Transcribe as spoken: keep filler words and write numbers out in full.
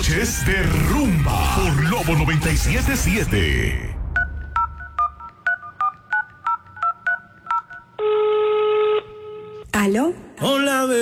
noches de rumba por Lobo noventa y siete punto siete. ¿Aló? Hola, bebé.